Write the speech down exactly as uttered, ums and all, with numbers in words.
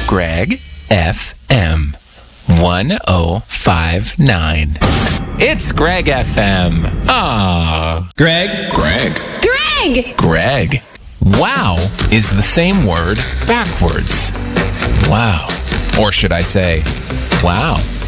Greg F M one oh five nine. It's Greg F M. Ah. Greg. Greg. Greg! Greg. Wow is the same word backwards. Wow. Or should I say, wow.